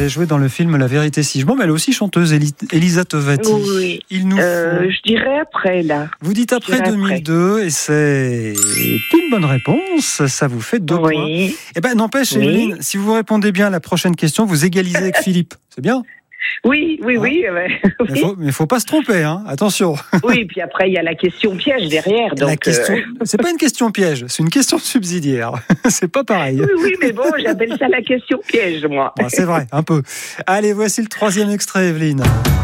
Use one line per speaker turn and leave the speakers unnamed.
avait joué dans le film La vérité si je mens, mais elle est aussi chanteuse, Elisa Tovati.
Oui.
Il nous faut...
Je dirais après, là.
Vous dites après 2002, et c'est une bonne réponse, ça vous fait 2 points. Eh ben, n'empêche, Evelyne, si vous répondez bien à la prochaine question, vous égalisez avec Philippe, c'est bien?
Oui.
Mais il faut pas se tromper, hein. Attention.
Oui, puis après, il y a la question piège derrière. Donc,
la question, c'est pas une question piège, c'est une question subsidiaire. C'est pas pareil.
Oui, mais bon, j'appelle ça la question piège, moi.
Bon, c'est vrai, un peu. Allez, voici le 3e extrait, Evelyne.